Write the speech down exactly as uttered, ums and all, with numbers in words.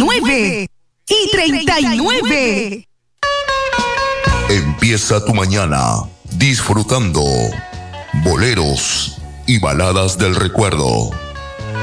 nueve y treinta y nueve. Empieza tu mañana disfrutando boleros y baladas del recuerdo.